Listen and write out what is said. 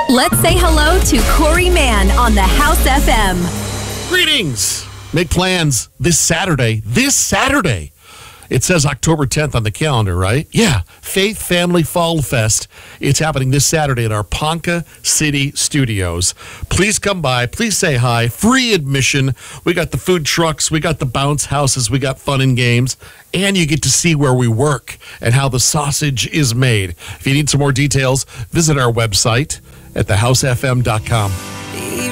Let's say hello to Corey Mann on the House FM. Greetings. Make plans this Saturday. It says October 10th on the calendar, right? Yeah. Faith Family Fall Fest. It's happening this Saturday at our Ponca City Studios. Please come by. Please say hi. Free admission. We got the food trucks. We got the bounce houses. We got fun and games. And you get to see where we work and how the sausage is made. If you need some more details, visit our website at thehousefm.com.